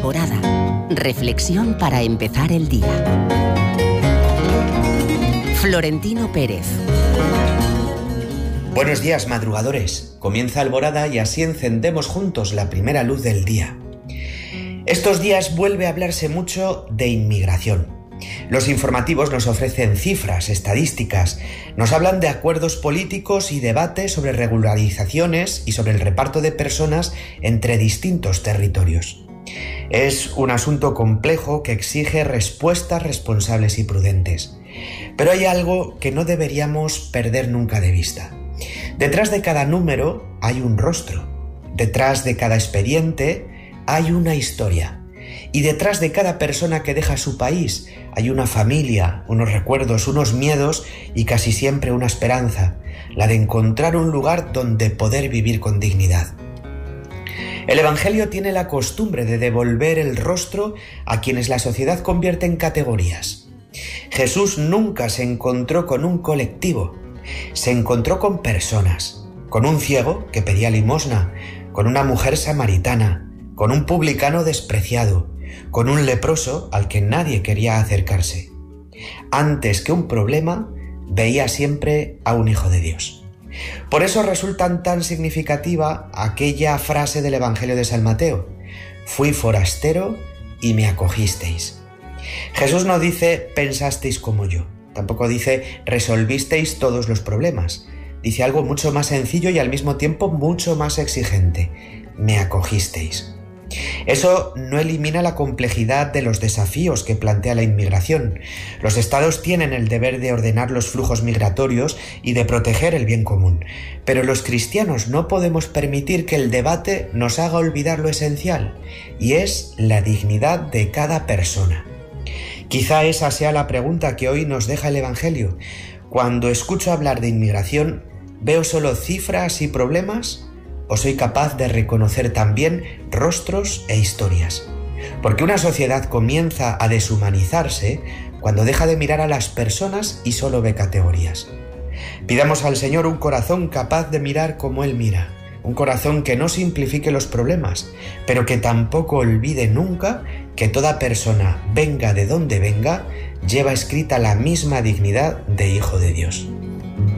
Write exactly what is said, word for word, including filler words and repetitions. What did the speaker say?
Alborada. Reflexión para empezar el día. Florentino Pérez. Buenos días, madrugadores. Comienza Alborada y así encendemos juntos la primera luz del día. Estos días vuelve a hablarse mucho de inmigración. Los informativos nos ofrecen cifras, estadísticas, nos hablan de acuerdos políticos y debates sobre regularizaciones y sobre el reparto de personas entre distintos territorios. Es un asunto complejo que exige respuestas responsables y prudentes. Pero hay algo que no deberíamos perder nunca de vista. Detrás de cada número hay un rostro. Detrás de cada expediente hay una historia. Y detrás de cada persona que deja su país hay una familia, unos recuerdos, unos miedos y casi siempre una esperanza, la de encontrar un lugar donde poder vivir con dignidad. El Evangelio tiene la costumbre de devolver el rostro a quienes la sociedad convierte en categorías. Jesús nunca se encontró con un colectivo, se encontró con personas, con un ciego que pedía limosna, con una mujer samaritana, con un publicano despreciado, con un leproso al que nadie quería acercarse. Antes que un problema, veía siempre a un hijo de Dios. Por eso resultan tan significativa aquella frase del Evangelio de San Mateo: «Fui forastero y me acogisteis». Jesús no dice «pensasteis como yo», tampoco dice «resolvisteis todos los problemas». Dice algo mucho más sencillo y al mismo tiempo mucho más exigente: «me acogisteis». Eso no elimina la complejidad de los desafíos que plantea la inmigración. Los estados tienen el deber de ordenar los flujos migratorios y de proteger el bien común. Pero los cristianos no podemos permitir que el debate nos haga olvidar lo esencial, y es la dignidad de cada persona. Quizá esa sea la pregunta que hoy nos deja el Evangelio. Cuando escucho hablar de inmigración, ¿veo solo cifras y problemas? ¿O soy capaz de reconocer también rostros e historias? Porque una sociedad comienza a deshumanizarse cuando deja de mirar a las personas y solo ve categorías. Pidamos al Señor un corazón capaz de mirar como Él mira, un corazón que no simplifique los problemas, pero que tampoco olvide nunca que toda persona, venga de donde venga, lleva escrita la misma dignidad de Hijo de Dios.